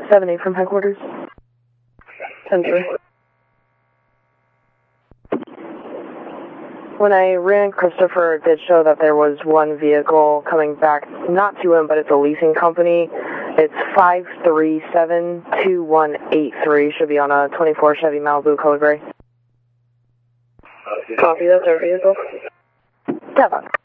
7-8 from headquarters. 10-3. When I ran Christopher, it did show that there was one vehicle coming back, not to him, but it's a leasing company. It's 5372183, should be on a 24 Chevy Malibu Code Gray. Copy, that's our vehicle. Devon.